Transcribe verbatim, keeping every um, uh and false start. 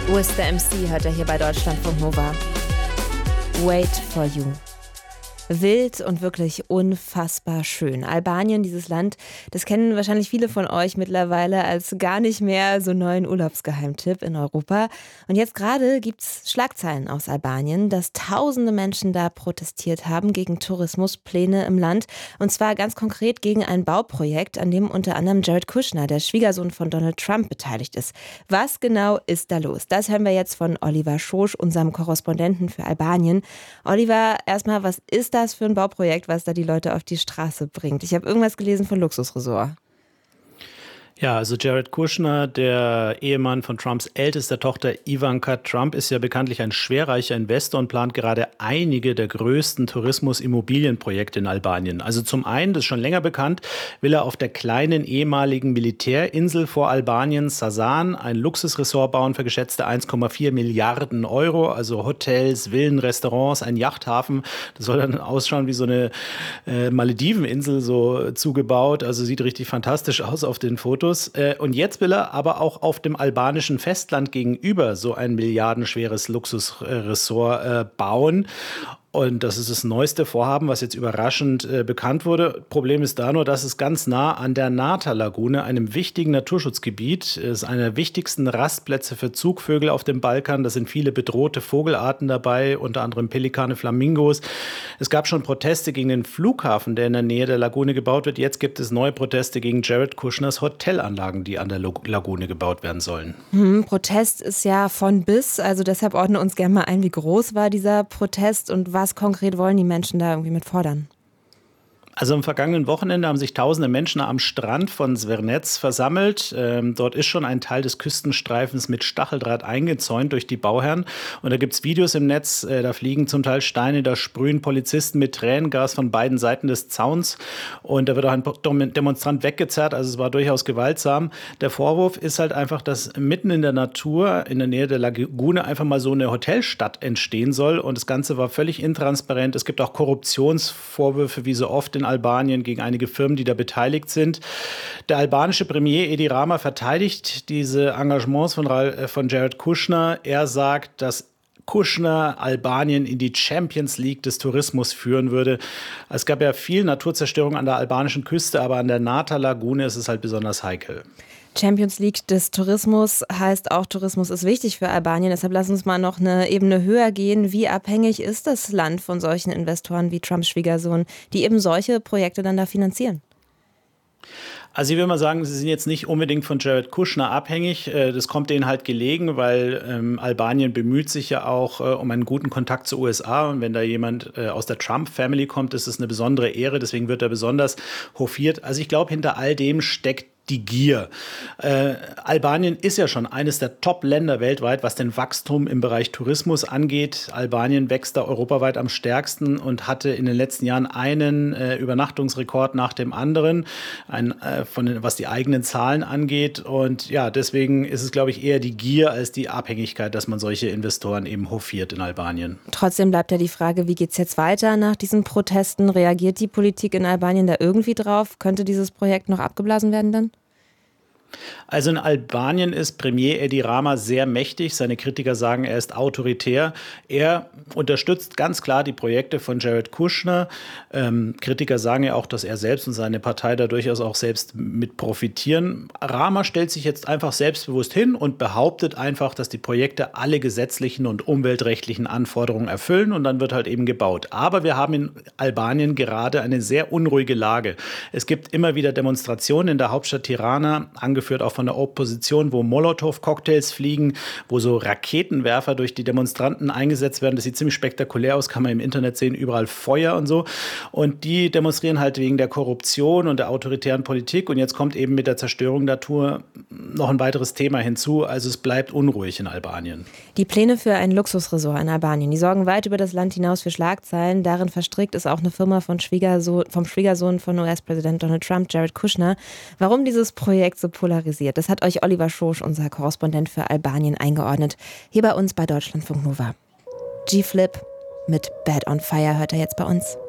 Wista M C hört er hier bei Deutschlandfunk Nova. Wait for you. Wild und wirklich unfassbar schön. Albanien, dieses Land, das kennen wahrscheinlich viele von euch mittlerweile als gar nicht mehr so neuen Urlaubsgeheimtipp in Europa. Und jetzt gerade gibt's Schlagzeilen aus Albanien, dass tausende Menschen da protestiert haben gegen Tourismuspläne im Land. Und zwar ganz konkret gegen ein Bauprojekt, an dem unter anderem Jared Kushner, der Schwiegersohn von Donald Trump, beteiligt ist. Was genau ist da los? Das hören wir jetzt von Oliver Schosch, unserem Korrespondenten für Albanien. Oliver, erstmal, was ist das für ein Bauprojekt, was da die Leute auf die Straße bringt? Ich habe irgendwas gelesen von Luxusresort. Ja, also Jared Kushner, der Ehemann von Trumps ältester Tochter Ivanka Trump, ist ja bekanntlich ein schwerreicher Investor und plant gerade einige der größten Tourismus-Immobilienprojekte in Albanien. Also zum einen, das ist schon länger bekannt, will er auf der kleinen ehemaligen Militärinsel vor Albanien, Sasan, ein Luxusresort bauen für geschätzte eins Komma vier Milliarden Euro, also Hotels, Villen, Restaurants, ein Yachthafen. Das soll dann ausschauen wie so eine äh, Malediveninsel so zugebaut, also sieht richtig fantastisch aus auf den Fotos. Und jetzt will er aber auch auf dem albanischen Festland gegenüber so ein milliardenschweres Luxusressort äh, bauen. Und das ist das neueste Vorhaben, was jetzt überraschend äh, bekannt wurde. Problem ist da nur, dass es ganz nah an der Nata-Lagune, einem wichtigen Naturschutzgebiet, ist einer der wichtigsten Rastplätze für Zugvögel auf dem Balkan. Da sind viele bedrohte Vogelarten dabei, unter anderem Pelikane, Flamingos. Es gab schon Proteste gegen den Flughafen, der in der Nähe der Lagune gebaut wird. Jetzt gibt es neue Proteste gegen Jared Kushners Hotelanlagen, die an der Lagune gebaut werden sollen. Hm, Protest ist ja von bis, also deshalb ordne uns gerne mal ein, wie groß war dieser Protest und was Was konkret wollen die Menschen da irgendwie mit fordern? Also am vergangenen Wochenende haben sich tausende Menschen am Strand von Zvernec versammelt. Ähm, dort ist schon ein Teil des Küstenstreifens mit Stacheldraht eingezäunt durch die Bauherren. Und da gibt es Videos im Netz, äh, da fliegen zum Teil Steine, da sprühen Polizisten mit Tränengas von beiden Seiten des Zauns. Und da wird auch ein Demonstrant weggezerrt, also es war durchaus gewaltsam. Der Vorwurf ist halt einfach, dass mitten in der Natur, in der Nähe der Lagune, einfach mal so eine Hotelstadt entstehen soll. Und das Ganze war völlig intransparent. Es gibt auch Korruptionsvorwürfe, wie so oft in Albanien, gegen einige Firmen, die da beteiligt sind. Der albanische Premier Edi Rama verteidigt diese Engagements von, von Jared Kushner. Er sagt, dass Kushner Albanien in die Champions League des Tourismus führen würde. Es gab ja viel Naturzerstörung an der albanischen Küste, aber an der Nata-Lagune ist es halt besonders heikel. Champions League des Tourismus heißt auch, Tourismus ist wichtig für Albanien. Deshalb lass uns mal noch eine Ebene höher gehen. Wie abhängig ist das Land von solchen Investoren wie Trumps Schwiegersohn, die eben solche Projekte dann da finanzieren? Also ich will mal sagen, sie sind jetzt nicht unbedingt von Jared Kushner abhängig. Das kommt denen halt gelegen, weil ähm, Albanien bemüht sich ja auch äh, um einen guten Kontakt zur U S A. Und wenn da jemand äh, aus der Trump-Family kommt, ist es eine besondere Ehre. Deswegen wird er besonders hofiert. Also ich glaube, hinter all dem steckt die Gier. Äh, Albanien ist ja schon eines der Top-Länder weltweit, was den Wachstum im Bereich Tourismus angeht. Albanien wächst da europaweit am stärksten und hatte in den letzten Jahren einen äh, Übernachtungsrekord nach dem anderen, ein, äh, von den, was die eigenen Zahlen angeht. Und ja, deswegen ist es, glaube ich, eher die Gier als die Abhängigkeit, dass man solche Investoren eben hofiert in Albanien. Trotzdem bleibt ja die Frage, wie geht es jetzt weiter nach diesen Protesten? Reagiert die Politik in Albanien da irgendwie drauf? Könnte dieses Projekt noch abgeblasen werden dann? Also in Albanien ist Premier Edi Rama sehr mächtig. Seine Kritiker sagen, er ist autoritär. Er unterstützt ganz klar die Projekte von Jared Kushner. Ähm, Kritiker sagen ja auch, dass er selbst und seine Partei da durchaus auch selbst mit profitieren. Rama stellt sich jetzt einfach selbstbewusst hin und behauptet einfach, dass die Projekte alle gesetzlichen und umweltrechtlichen Anforderungen erfüllen und dann wird halt eben gebaut. Aber wir haben in Albanien gerade eine sehr unruhige Lage. Es gibt immer wieder Demonstrationen in der Hauptstadt Tirana, angeführt auch von der Opposition, wo Molotow-Cocktails fliegen, wo so Raketenwerfer durch die Demonstranten eingesetzt werden. Das sieht ziemlich spektakulär aus, kann man im Internet sehen, überall Feuer und so. Und die demonstrieren halt wegen der Korruption und der autoritären Politik. Und jetzt kommt eben mit der Zerstörung der Natur noch ein weiteres Thema hinzu. Also es bleibt unruhig in Albanien. Die Pläne für ein Luxusresort in Albanien, die sorgen weit über das Land hinaus für Schlagzeilen. Darin verstrickt ist auch eine Firma von Schwiegersohn, vom Schwiegersohn von U S-Präsident Donald Trump, Jared Kushner. Warum dieses Projekt so polarisiert, das hat euch Oliver Schosch, unser Korrespondent für Albanien, eingeordnet. Hier bei uns bei Deutschlandfunk Nova. G-Flip mit Bad on Fire hört er jetzt bei uns.